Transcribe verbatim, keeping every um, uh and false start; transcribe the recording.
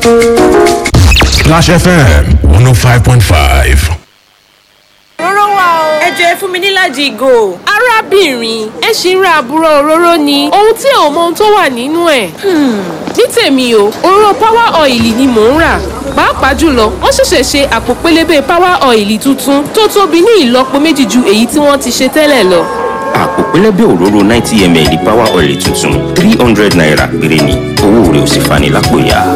Splash F M one oh five point five. Òróró wà o. Ẹ jọ̀ọ́ ẹ fún mi nílàjì ìgò. Arábìnrin, ẹ ṣì ń ra àbúrò òróró ni. Ohun tí ò mọ ohun tó wà nínú ẹ̀. Ní tèmi o, òróró Power Oil ni mò ń rà. Pàápàá jùlọ, wọ́n ṣẹ̀ṣẹ̀ ṣe àpò pélébé Power Oil tuntun tó tóbi ní ìlọ́po méjì ju èyí tí wọ́n ti ṣe tẹ́lẹ̀ lọ. Àpò pélébé òróró ninety milliliters Power Oil tuntun three hundred naira péré ni. Owó rẹ̀ ò sì fani lápò ya.